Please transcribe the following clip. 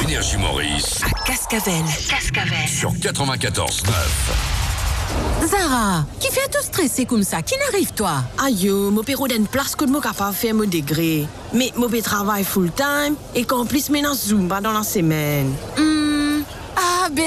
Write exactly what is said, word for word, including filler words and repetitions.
Énergie Maurice. À Cascavel. Cascavel. Sur quatre-vingt-quatorze neuf. Zara, qui fait tout stresser comme ça? Qui n'arrive toi? Aïe, mon père a une place que je capable de faire mon degré. Mais mon père travaille full time et qu'en plus maintenant Zumba dans la semaine. Hmm.